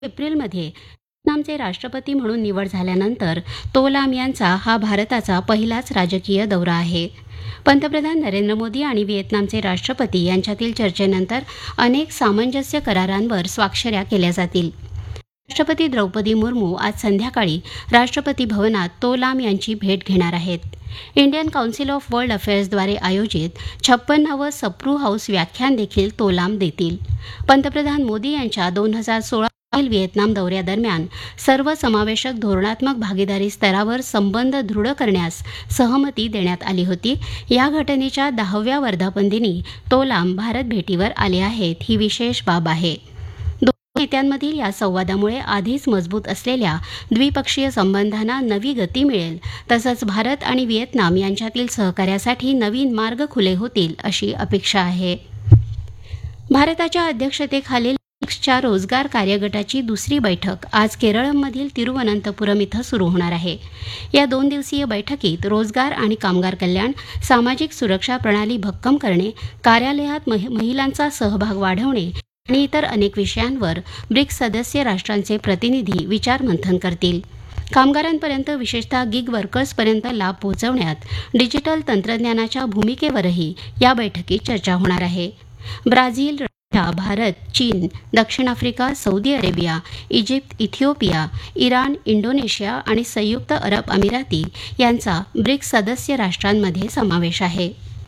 एप्रिलमध्ये व्हिएतनामचे राष्ट्रपती म्हणून निवड झाल्यानंतर तो लाम यांचा हा भारताचा पहिलाच राजकीय दौरा आहे. पंतप्रधान नरेंद्र मोदी आणि व्हिएतनामचे राष्ट्रपती यांच्यातील चर्चेनंतर अनेक सामंजस्य करारांवर स्वाक्षऱ्या केल्या जातील. राष्ट्रपती द्रौपदी मुर्मू आज संध्याकाळी राष्ट्रपती भवनात तो लाम यांची भेट घेणार आहेत. इंडियन काउन्सिल ऑफ वर्ल्ड अफेअर्सद्वारे आयोजित 56वे सप्रू हाऊस व्याख्यान देखील तो लाम देतील. पंतप्रधान मोदी यांच्या 2016 व्हिएतनाम दौऱ्यादरम्यान सर्वसमावेशक धोरणात्मक भागीदारी स्तरावर संबंध दृढ करण्यास सहमती देण्यात आली होती. या घटनेच्या 10व्या वर्धापनदिनी तो लाम भारत भेटीवर आले आहेत. ही विशेष बाब आहे. दोन्ही नेत्यांमधील या संवादामुळे आधीच मजबूत असलेल्या द्विपक्षीय संबंधांना नवी गती मिळेल, तसंच भारत आणि व्हिएतनाम यांच्यातील सहकार्यासाठी नवीन मार्ग खुले होतील अशी अपेक्षा आहे. भारताच्या अध्यक्षतेखालील च्या रोजगार कार्यगटाची दुसरी बैठक आज केरळमधील तिरुवनंतपुरम इथं सुरू होणार आहे. या 2 दिवसीय बैठकीत रोजगार आणि कामगार कल्याण, सामाजिक सुरक्षा प्रणाली भक्कम करणे, कार्यालयात महिलांचा सहभाग वाढवणे आणि इतर अनेक विषयांवर ब्रिक्स सदस्य राष्ट्रांचे प्रतिनिधी विचारमंथन करतील. कामगारांपर्यंत विशेषतः गिग वर्कर्सपर्यंत लाभ पोहोचवण्यात डिजिटल तंत्रज्ञानाच्या भूमिकेवरही या बैठकीत चर्चा होणार आहे. ब्राझील, भारत, चीन, दक्षिण Africa, Saudi Arabia, Egypt, Ethiopia, Iran, Indonesia आणि संयुक्त अरब अमिराती यांचा ब्रिक्स सदस्य राष्ट्रांमध्ये समावेश आहे.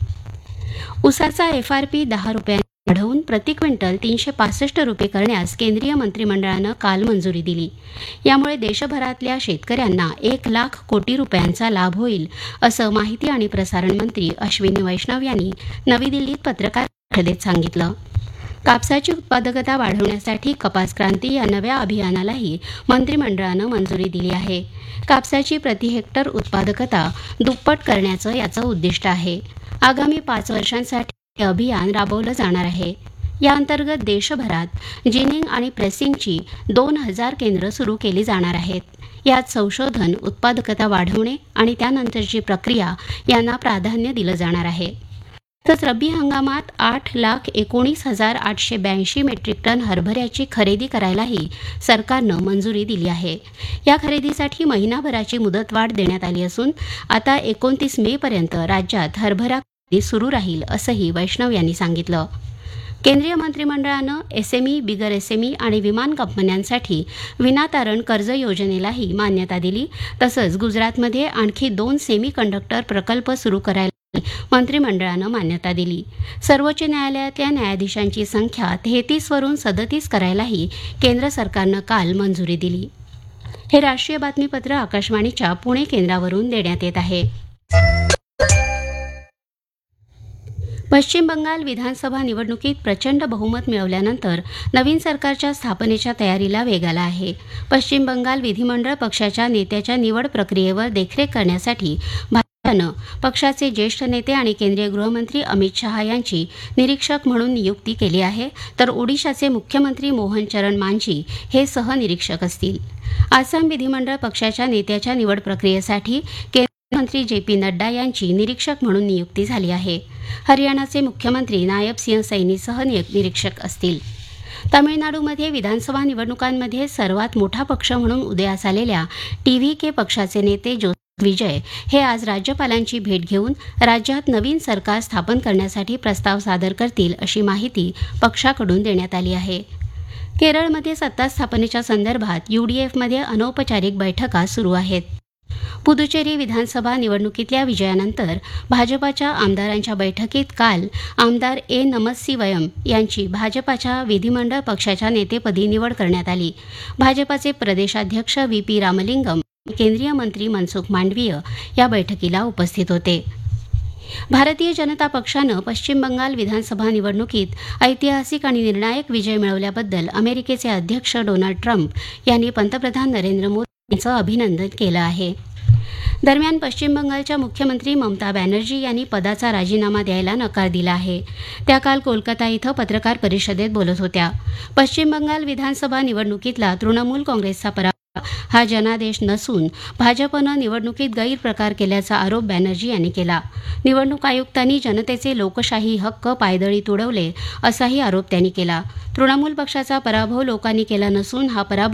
ऊसाचा FRP 10 रुपयांनी वाढवून प्रति क्विंटल 365 रुपये करण्यास केंद्रीय मंत्रिमंडळानं काल मंजुरी दिली. यामुळे देशभरातल्या शेतकऱ्यांना 1,00,000 कोटी रुपयांचा लाभ होईल, असं माहिती आणि प्रसारण मंत्री अश्विनी वैष्णव यांनी नवी दिल्लीत पत्रकार परिषदेत सांगितलं. कापसाची उत्पादकता वाढवण्यासाठी कपास क्रांती या नव्या अभियानालाही मंत्रिमंडळानं मंजुरी दिली आहे. कापसाची प्रति हेक्टर उत्पादकता दुप्पट करण्याचं याचं उद्दिष्ट आहे. आगामी 5 वर्षांसाठी हे अभियान राबवलं जाणार आहे. या अंतर्गत देशभरात जिनिंग आणि प्रेसिंगची 2000 केंद्र सुरू केली जाणार आहेत. यात संशोधन, उत्पादकता वाढवणे आणि त्यानंतरची प्रक्रिया यांना प्राधान्य दिलं जाणार आहे. तसंच रब्बी हंगामात 8,19,882 मेट्रिक टन हरभऱ्याची खरेदी करायलाही सरकारनं मंजुरी दिली आहे. या खरेदीसाठी महिनाभराची मुदतवाढ देण्यात आली असून आता 29 मेपर्यंत राज्यात हरभरा खरेदी सुरू राहील, असंही वैष्णव यांनी सांगितलं. केंद्रीय मंत्रिमंडळानं SME, बिगर SME आणि विमान कंपन्यांसाठी विनातारण कर्ज योजनेलाही मान्यता दिली. तसंच गुजरातमध्ये आणखी 2 सेमी कंडक्टर प्रकल्प सुरू करायला मंत्रिमंडळानं मान्यता दिली. सर्वोच्च न्यायालयातल्या न्यायाधीशांची संख्या 33 वरून 37 करायलाही केंद्र सरकारनं काल मंजुरी दिली. हे राष्ट्रीय बातमीपत्र आकाशवाणीच्या पुणे केंद्रावरून देण्यात येत आहे. पश्चिम बंगाल विधानसभा निवडणुकीत प्रचंड बहुमत मिळवल्यानंतर नवीन सरकारच्या स्थापनेच्या तयारीला वेग आला आहे. पश्चिम बंगाल विधिमंडळ पक्षाच्या नेत्याच्या निवड प्रक्रियेवर देखरेख करण्यासाठी भाजपनं पक्षाचे ज्येष्ठ नेते आणि केंद्रीय गृहमंत्री अमित शहा यांची निरीक्षक म्हणून नियुक्ती केली आहे, तर ओडिशाचे मुख्यमंत्री मोहन चरण मांझी हे सहनिरीक्षक असतील. आसाम विधिमंडळ पक्षाच्या नेत्याच्या निवड प्रक्रियेसाठी मंत्री JP नड्डा यांची निरीक्षक म्हणून नियुक्ती झाली आहे. हरियाणाचे मुख्यमंत्री नायब सिंह सैनी निरीक्षक असतील. तामिळनाडूमध्ये विधानसभा निवडणुकांमध्ये सर्वात मोठा पक्ष म्हणून उदयास आलेल्या TVK पक्षाचे नेते जोसेफ विजय हे आज राज्यपालांची भेट घेऊन राज्यात नवीन सरकार स्थापन करण्यासाठी प्रस्ताव सादर करतील, अशी माहिती पक्षाकडून देण्यात आली आहे. केरळमध्ये सत्ता स्थापनेच्या संदर्भात UDFमध्ये अनौपचारिक बैठका सुरू आहेत. पुदुचेरी विधानसभा निवडणुकीतल्या विजयानंतर भाजपाच्या आमदारांच्या बैठकीत काल आमदार A. नमसिवयम यांची भाजपाच्या विधिमंडळ पक्षाच्या नेतेपदी निवड करण्यात आली. भाजपाचे प्रदेशाध्यक्ष VP रामलिंगम, केंद्रीय मंत्री मनसुख मांडवीय या बैठकीला उपस्थित होते. भारतीय जनता पक्षानं पश्चिम बंगाल विधानसभा निवडणुकीत ऐतिहासिक आणि निर्णायक विजय मिळवल्याबद्दल अमेरिकेचे अध्यक्ष डोनाल्ड ट्रम्प यांनी पंतप्रधान नरेंद्र मोदी यांचं अभिनंदन केलं आहे. दरम्यान पश्चिम बंगालच्या मुख्यमंत्री ममता बॅनर्जी यांनी पदाचा राजीनामा द्यायला नकार दिला आहे. त्या काल कोलकाता इथं पत्रकार परिषदेत बोलत होत्या. पश्चिम बंगाल विधानसभा निवडणुकीतला तृणमूल काँग्रेसचा पराभव हा जनादेश नसून भाजपनं निवडणुकीत गैरप्रकार केल्याचा आरोप बॅनर्जी यांनी केला. निवडणूक आयुक्तांनी जनतेचे लोकशाही हक्क पायदळी तुडवले असाही आरोप त्यांनी केला. तृणमूल पक्षाचा पराभव लोकांनी केला नसून हा पराभव